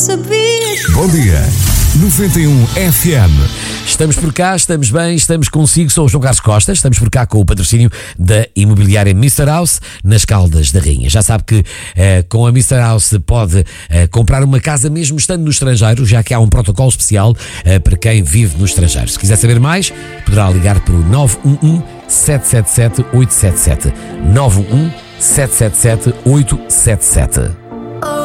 Sabias? Bom dia, 91 FM. Estamos por cá, estamos bem, estamos consigo. Sou o João Carlos Costa, estamos por cá com o patrocínio da imobiliária Mr. House, nas Caldas da Rainha. Já sabe que com a Mr. House pode comprar uma casa mesmo estando no estrangeiro, já que há um protocolo especial para quem vive no estrangeiro. Se quiser saber mais, poderá ligar para o 911 777 877. 911 777 877.